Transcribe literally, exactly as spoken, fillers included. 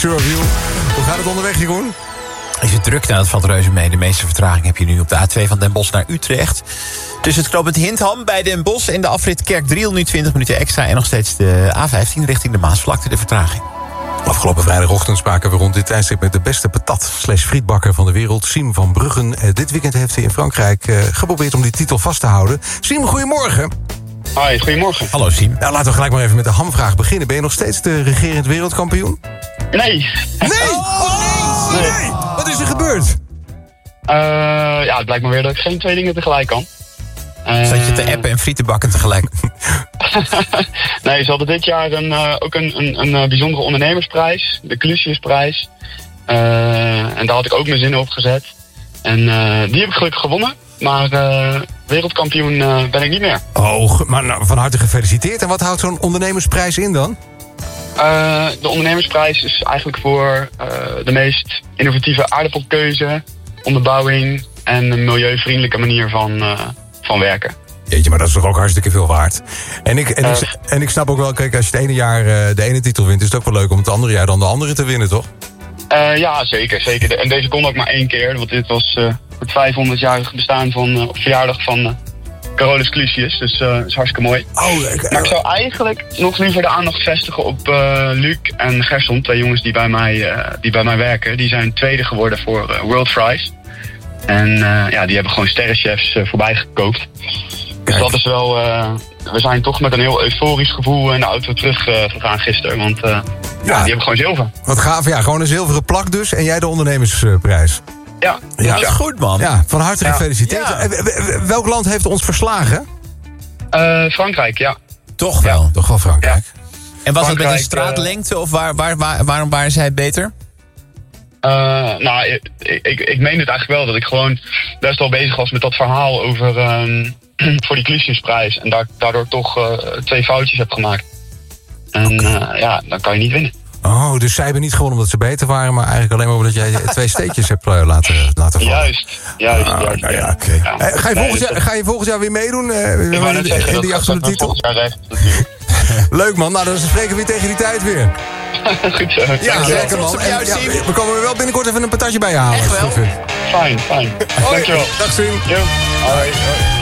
Sure of You. Hoe gaat het onderweg, Jeroen? Is het druk? Nou, dat valt reuze mee. De meeste vertraging heb je nu op de A twee van Den Bosch naar Utrecht. Tussen het knooppunt Hindham bij Den Bosch en de afrit Kerkdriel nu twintig minuten extra. En nog steeds de A vijftien richting de Maasvlakte, de vertraging. Afgelopen vrijdagochtend spraken we rond dit tijdstip met de beste patat slash frietbakker van de wereld, Siem van Bruggen. Uh, dit weekend heeft hij in Frankrijk uh, geprobeerd om die titel vast te houden. Siem, goedemorgen. Hoi, goedemorgen. Hallo Siem. Nou, laten we gelijk maar even met de hamvraag beginnen. Ben je nog steeds de regerend wereldkampioen? Nee. Nee! Oh, nee. nee! Wat is er gebeurd? Uh, ja, het blijkt maar weer dat ik geen twee dingen tegelijk kan. Uh, Zat je te appen en frieten bakken tegelijk? Nee, ze hadden dit jaar een, uh, ook een, een, een bijzondere ondernemersprijs. De Clusiusprijs. Uh, en daar had ik ook mijn zinnen op gezet. En uh, die heb ik gelukkig gewonnen. Maar uh, wereldkampioen uh, ben ik niet meer. Oh, maar nou, van harte gefeliciteerd. En wat houdt zo'n ondernemersprijs in dan? Uh, de ondernemersprijs is eigenlijk voor uh, de meest innovatieve aardappelkeuze, onderbouwing en een milieuvriendelijke manier van, uh, van werken. Jeetje, maar dat is toch ook hartstikke veel waard. En ik, en, uh, ik, en ik snap ook wel, kijk, als je het ene jaar uh, de ene titel wint, is het ook wel leuk om het andere jaar dan de andere te winnen, toch? Uh, ja, zeker, zeker. En deze kon ook maar één keer, want dit was uh, het vijfhonderdjarig bestaan van, uh, op verjaardag van uh, Carolus Clusius. Dus uh, dat is hartstikke mooi. Oh, ik, uh, maar ik zou eigenlijk nog liever de aandacht vestigen op uh, Luc en Gerson, twee jongens die bij, mij, uh, die bij mij werken. Die zijn tweede geworden voor uh, World Fries. En uh, ja, die hebben gewoon sterrenchefs uh, voorbij gekookt. Dus dat is wel... Uh, we zijn toch met een heel euforisch gevoel in de auto terug uh, gegaan gisteren. Want uh, ja. ja, die hebben gewoon zilver. Wat gaaf, ja. Gewoon een zilveren plak dus. En jij de ondernemersprijs. Ja. Ja, dat is goed, man. Ja, van harte ja. gefeliciteerd. Ja. Welk land heeft ons verslagen? Uh, Frankrijk, ja. Toch wel. Ja, toch wel Frankrijk. Ja. En was Frankrijk, het met een straatlengte of waar, waar, waar, waarom waren zij beter? Uh, nou, ik, ik, ik meen het eigenlijk wel dat ik gewoon best wel bezig was met dat verhaal over um, voor die Clusiusprijs. En da- daardoor toch uh, twee foutjes heb gemaakt. En okay. uh, ja, dan kan je niet winnen. Oh, dus zij hebben niet gewonnen omdat ze beter waren, maar eigenlijk alleen maar omdat jij twee steekjes hebt uh, laten, laten vallen. Juist, juist. Ah, juist nou ja, ja. okay. ja. uh, ga, je volgend jaar, ga je volgend jaar weer meedoen uh, in, in die jacht van de titel? Leuk man, nou dan spreken we weer tegen die tijd weer. Goed zo. Ja, lekker man. En, ja, we komen wel binnenkort even een patatje bij je halen. Echt wel? Fijn, fijn. Dankjewel. Dag Siem. Hoi. Hoi.